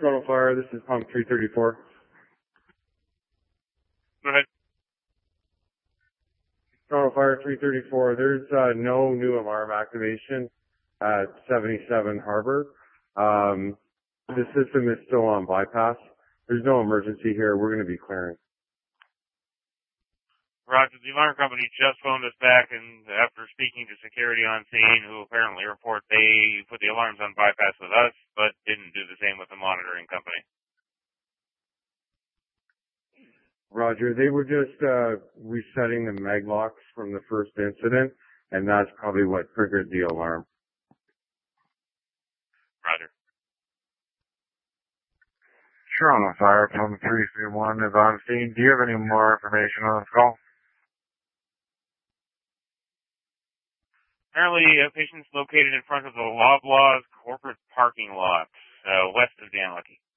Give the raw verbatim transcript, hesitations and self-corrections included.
Toronto Fire, this is pump three thirty-four. Go ahead. Toronto Fire three thirty-four, there's uh, no new alarm activation at seventy-seven Harbor. Um, the system is still on bypass. There's no emergency here. We're going to be clearing. Roger, the alarm company just phoned us back, and after speaking to security on scene, who apparently report they put the alarms on bypass with us, but didn't do the same with the monitoring company. Roger, they were just uh, resetting the mag locks from the first incident, and that's probably what triggered the alarm. Roger. Toronto Fire, pump three three one is on scene. Do you have any more information on this call? Apparently, a patient's located in front of the Loblaws corporate parking lot, uh, west of Dan Lucky.